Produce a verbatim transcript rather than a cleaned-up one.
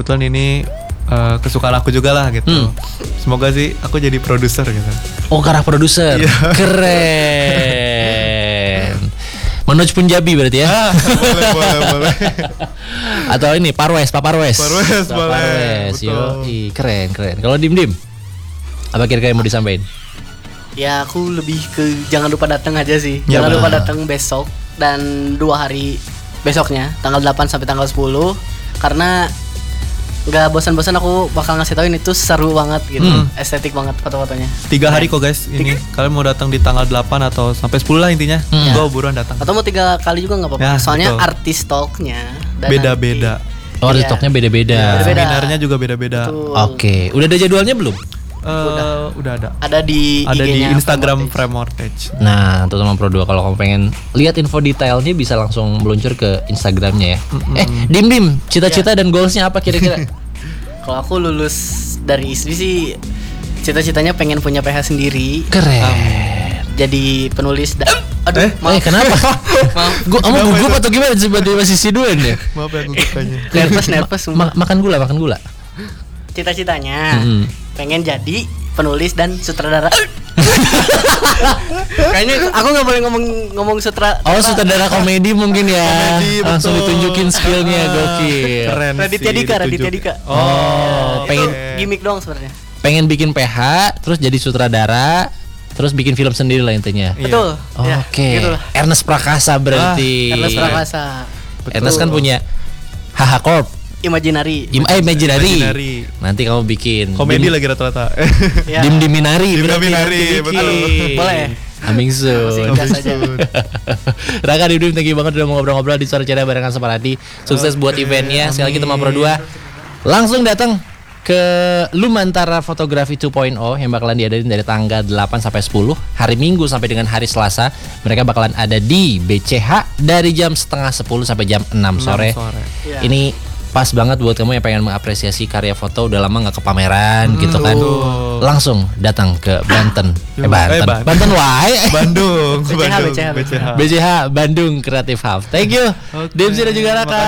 kebetulan ini uh, kesukaan aku juga lah gitu. Hmm. Semoga sih aku jadi produser gitu. Oh, karena produser. Keren. Manoj Punjabi berarti ya? Ah, boleh, boleh, boleh. Atau ini Parwes, Pak Parwes. Parwes, Pak boleh. Parwes, yoi, keren, keren. Kalau Dim Dim, apa kira-kira yang mau disampaikan? Ya aku lebih ke jangan lupa datang aja sih. Ya, jangan betul. lupa datang besok dan dua hari besoknya, tanggal delapan sampai tanggal sepuluh. Karena nggak bosan-bosan aku bakal ngasih tauin itu seru banget gitu, Hmm. estetik banget foto-fotonya. Tiga hari kok guys ini. Kalian mau datang di tanggal delapan atau sampai sepuluh lah intinya. Hmm. Gue buruan datang. Atau mau tiga kali juga nggak apa-apa. Ya, Soalnya betul. artis talknya dan Beda-beda. nanti- Oh, Iya. TikToknya beda-beda. Beda-beda. Seminarnya juga beda-beda. Betul. Oke, udah ada jadwalnya belum? Uh, udah ada. Ada di Ada di I G-nya Instagram Frame Framewortage. Nah, untuk teman Pro dua kalau kamu pengen lihat info detailnya bisa langsung meluncur ke Instagramnya ya. Eh, Dim Dim, cita-cita dan goalsnya apa kira-kira? Kalau aku lulus dari I S B I sih cita-citanya pengen punya P H sendiri, Keren. jadi penulis dan aduh Eh? maaf Eh, kenapa? maaf Gua kamu gugup atau gimana tiba-tiba sisi duluan ya? Maaf ya gugupkannya. nervous nervous Ma- makan gula, makan gula. cita-citanya Mm-hmm. pengen jadi penulis dan sutradara. Kayaknya aku nggak boleh ngomong ngomong sutra. Oh, sutradara komedi mungkin ya. Komedi, Langsung betul. ditunjukin skillnya, gokil. Keren Raditya sih, Dika, ditunjuk. Raditya Dika. Oh, Itu pengen gimmick doang sebenarnya. pengen bikin P H, terus jadi sutradara, terus bikin film sendiri lah intinya. Iya. Betul. Ya, Oke. gitulah. Ernest Prakasa berarti. Ernest Prakasa. Ernest kan punya H H Corp. Imaginary. Im eh, Imaginary. Imaginary. Nanti kamu bikin Komedi Dim- lagi rata-rata. Ya. Dim Diminari. Dim berarti Diminari, nanti betul. bikin. Boleh. Coming soon. Masih gas aja. Raka Dim Dim, thank you banget udah mau ngobrol-ngobrol di Suara Ceria barengan Separati. Sukses buat eventnya. Sekali lagi teman Pro dua langsung datang ke Lumantara Fotografi dua titik nol yang bakalan diadain dari tanggal delapan sampai sepuluh, hari Minggu sampai dengan hari Selasa. Mereka bakalan ada di B C H dari jam setengah sepuluh sampai jam enam sore. sore. Iya. Ini pas banget buat kamu yang pengen mengapresiasi karya foto, udah lama nggak ke pameran gitu kan. betul. Langsung datang ke Banten. Eh Eh, Banten. Banten. Banten wae. Bandung, B C H, Bandung, B C H. B C H. B C H Bandung Creative Hub. Thank you. Oke. Dimsi dan juga Raka.